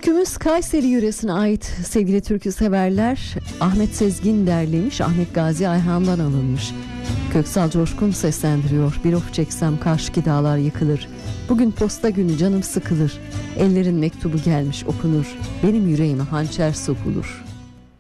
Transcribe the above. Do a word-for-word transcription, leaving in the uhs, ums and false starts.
Türkümüz Kayseri yöresine ait sevgili türkü severler. Ahmet Sezgin derlemiş, Ahmet Gazi Ayhan'dan alınmış. Köksal Coşkun seslendiriyor. Bir of çeksem karşıki dağlar yıkılır. Bugün posta günü canım sıkılır. Ellerin mektubu gelmiş okunur. Benim yüreğime hançer sokulur.